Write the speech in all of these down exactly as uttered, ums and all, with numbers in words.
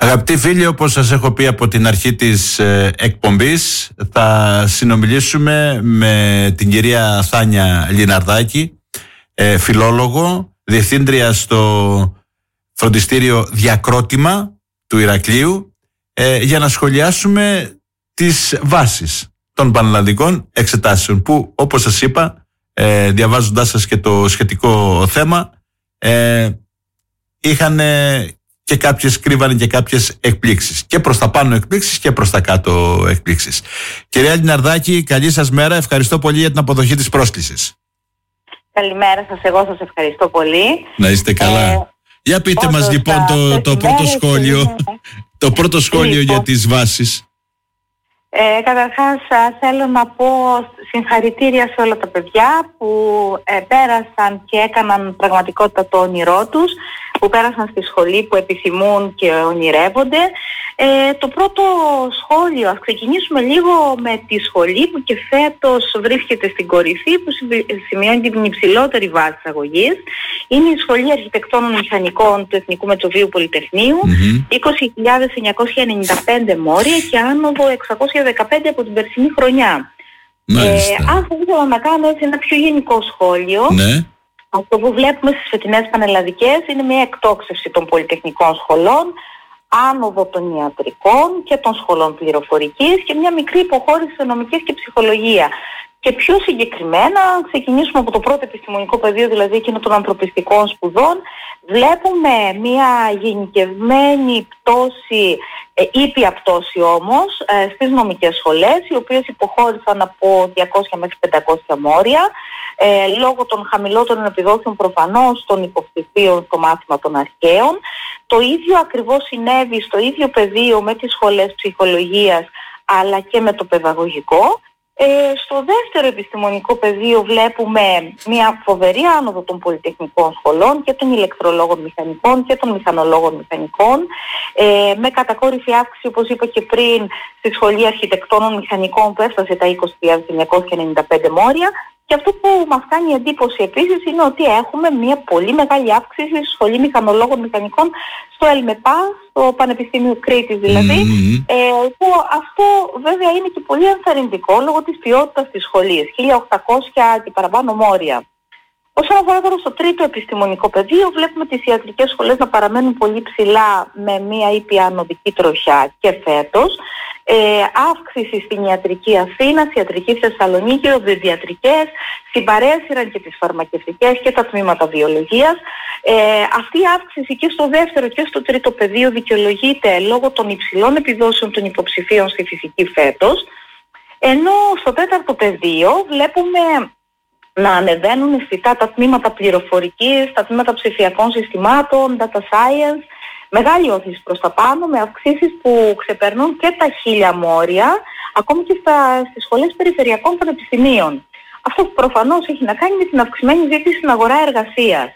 Αγαπητοί φίλοι, όπως σας έχω πει από την αρχή της ε, εκπομπής, θα συνομιλήσουμε με την κυρία Θάνια Λιναρδάκη, ε, φιλόλογο, διευθύντρια στο φροντιστήριο Διακρότημα του Ηρακλείου, ε, για να σχολιάσουμε τις βάσεις των πανελλαδικών εξετάσεων, που, όπως σας είπα, ε, διαβάζοντάς σας και το σχετικό θέμα, ε, είχαν και κάποιες, κρύβανε και κάποιες εκπλήξεις. Και προς τα πάνω εκπλήξεις και προς τα κάτω εκπλήξεις. Κυρία Λιναρδάκη, καλή σας μέρα. Ευχαριστώ πολύ για την αποδοχή της πρόσκλησης. Καλημέρα σας, εγώ σας ευχαριστώ πολύ. Να είστε καλά. Ε, για πείτε μας λοιπόν το, το πρώτο σχόλιο, είναι... το πρώτο σχόλιο λοιπόν, για τις βάσεις. Ε, καταρχάς θέλω να πω συγχαρητήρια σε όλα τα παιδιά που ε, πέρασαν και έκαναν πραγματικότητα το όνειρό τους, που πέρασαν στη σχολή που επιθυμούν και ονειρεύονται. Ε, το πρώτο σχόλιο, ας ξεκινήσουμε λίγο με τη σχολή που και φέτος βρίσκεται στην κορυφή, που σημειώνει την υψηλότερη βάση αγωγής. Είναι η Σχολή Αρχιτεκτόνων Μηχανικών του Εθνικού Μετσοβίου Πολυτεχνείου, mm-hmm. είκοσι χιλιάδες εννιακόσια ενενήντα πέντε μόρια και άνοδο εξακόσια δεκαπέντε από την περσινή χρονιά. Ε, αν θα ήθελα να κάνω έτσι ένα πιο γενικό σχόλιο, ναι. Αυτό που βλέπουμε στις φετινές πανελλαδικές είναι μια εκτόξευση των πολυτεχνικών σχολών, άνοδο των ιατρικών και των σχολών πληροφορικής και μια μικρή υποχώρηση σε νομικές και ψυχολογία. Και πιο συγκεκριμένα, αν ξεκινήσουμε από το πρώτο επιστημονικό πεδίο, δηλαδή εκείνο των ανθρωπιστικών σπουδών, βλέπουμε μια γενικευμένη πτώση, ε, ήπια πτώση όμως, ε, στις νομικές σχολές, οι οποίες υποχώρησαν από διακόσια μέχρι πεντακόσια μόρια, ε, λόγω των χαμηλότερων επιδόσεων προφανώς των υποψηφίων στο μάθημα των αρχαίων. Το ίδιο ακριβώς συνέβη στο ίδιο πεδίο με τις σχολές ψυχολογίας, αλλά και με το παιδαγωγικό. Ε, στο δεύτερο επιστημονικό πεδίο βλέπουμε μια φοβερή άνοδο των πολυτεχνικών σχολών και των ηλεκτρολόγων μηχανικών και των μηχανολόγων μηχανικών, ε, με κατακόρυφη αύξηση, όπως είπα και πριν, στη Σχολή Αρχιτεκτόνων Μηχανικών που έφτασε τα είκοσι χιλιάδες εννιακόσια ενενήντα πέντε μόρια. Και αυτό που μας κάνει εντύπωση επίσης είναι ότι έχουμε μια πολύ μεγάλη αύξηση στη Σχολή Μηχανολόγων Μηχανικών στο ΕΛΜΕΠΑ, στο Πανεπιστήμιο Κρήτης δηλαδή, mm-hmm. ε, που αυτό βέβαια είναι και πολύ ενθαρρυντικό λόγω της ποιότητας της σχολής, χίλια οκτακόσια και παραπάνω μόρια. Όσον αφορά τώρα στο τρίτο επιστημονικό πεδίο, βλέπουμε τις ιατρικές σχολές να παραμένουν πολύ ψηλά με μια ήπια ανωδική τροχιά και φέτος. Ε, αύξηση στην ιατρική Αθήνα, ιατρική Θεσσαλονίκη, οδοντιατρικές, συμπαρέσυραν και τις φαρμακευτικές και τα τμήματα βιολογίας. Ε, αυτή η αύξηση και στο δεύτερο και στο τρίτο πεδίο δικαιολογείται λόγω των υψηλών επιδόσεων των υποψηφίων στη φυσική φέτος, ενώ στο τέταρτο πεδίο βλέπουμε να ανεβαίνουν φυτά τα τμήματα πληροφορικής, τα τμήματα ψηφιακών συστημάτων, data science, μεγάλη όθηση προς τα πάνω, με αυξήσεις που ξεπερνούν και τα χίλια μόρια, ακόμη και στα, στις σχολές περιφερειακών πανεπιστημίων. Αυτό που προφανώς έχει να κάνει με την αυξημένη ζήτηση στην αγορά εργασίας.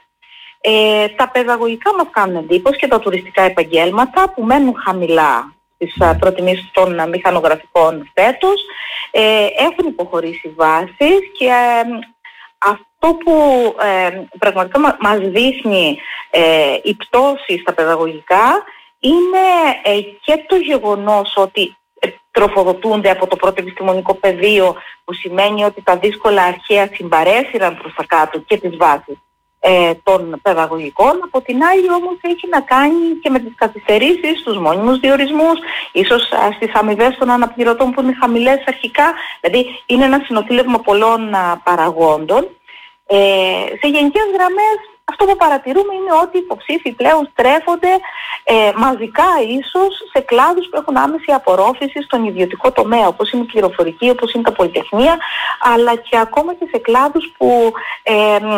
Ε, τα παιδαγωγικά μας κάνουν εντύπωση και τα τουριστικά επαγγέλματα που μένουν χαμηλά στις προτιμήσεις των μηχανογραφικών φέτος, ε, έχουν υποχωρήσει βάσεις και ε, αυτό που ε, πραγματικά μα, μας δείχνει ε, η πτώση στα παιδαγωγικά είναι ε, και το γεγονός ότι ε, τροφοδοτούνται από το πρώτο επιστημονικό πεδίο, που σημαίνει ότι τα δύσκολα αρχαία συμπαρέσυραν προς τα κάτω και τις βάσεις ε, των παιδαγωγικών. Από την άλλη όμως έχει να κάνει και με τις καθυστερήσεις, τους μόνιμους διορισμούς, ίσως α, στις αμοιβές των αναπληρωτών που είναι χαμηλές αρχικά, δηλαδή είναι ένα συνοθήλευμα πολλών α, παραγόντων. Ε, σε γενικές γραμμές αυτό που παρατηρούμε είναι ότι οι υποψήφοι πλέον στρέφονται ε, μαζικά ίσως σε κλάδους που έχουν άμεση απορρόφηση στον ιδιωτικό τομέα, όπως είναι η πληροφορική, όπως είναι τα πολυτεχνία, αλλά και ακόμα και σε κλάδους που ε,